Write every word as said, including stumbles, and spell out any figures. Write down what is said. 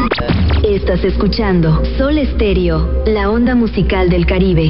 Estás escuchando Sol Estéreo, la onda musical del Caribe.